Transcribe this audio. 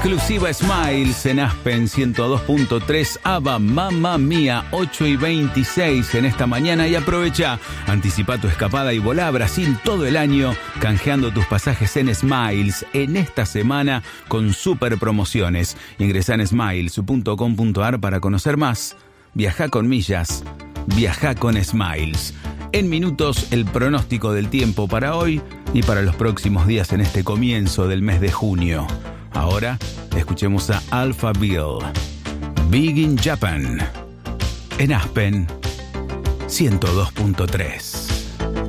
exclusiva Smiles en Aspen 102.3, ABBA Mamma Mía, 8:26 en esta mañana. Y aprovecha, anticipa tu escapada y volá a Brasil todo el año canjeando tus pasajes en Smiles en esta semana con super promociones. Ingresa en smiles.com.ar para conocer más. Viajá con millas, viajá con Smiles. En minutos, el pronóstico del tiempo para hoy y para los próximos días en este comienzo del mes de junio. Ahora, escuchemos a Alphaville, Big in Japan, en Aspen 102.3.